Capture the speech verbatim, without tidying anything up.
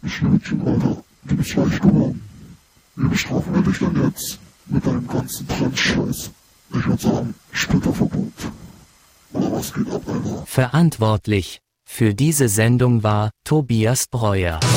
Ich Mädchen, Alter, du bist leicht geworden. Wie bestrafen wir dich denn jetzt? Mit deinem ganzen Trans-Scheiß. Ich würde sagen, Splitterverbot. Oder was geht ab, Alter? Verantwortlich für diese Sendung war Tobias Breuer.